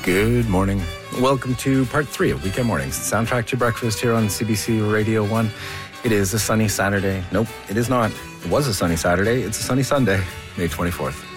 Good morning. Welcome to part 3 of Weekend Mornings, Soundtrack to Breakfast here on CBC Radio 1. It is a sunny Saturday. Nope, it is not. It was a sunny Saturday. It's a sunny Sunday, May 24th.